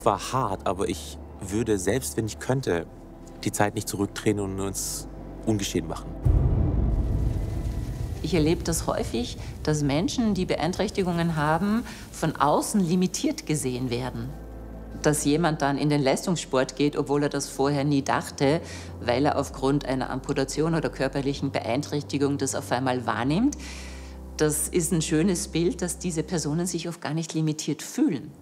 War hart, aber ich würde, selbst wenn ich könnte, die Zeit nicht zurückdrehen und uns ungeschehen machen. Ich erlebe das häufig, dass Menschen, die Beeinträchtigungen haben, von außen limitiert gesehen werden. Dass jemand dann in den Leistungssport geht, obwohl er das vorher nie dachte, weil er aufgrund einer Amputation oder körperlichen Beeinträchtigung das auf einmal wahrnimmt. Das ist ein schönes Bild, dass diese Personen sich oft gar nicht limitiert fühlen.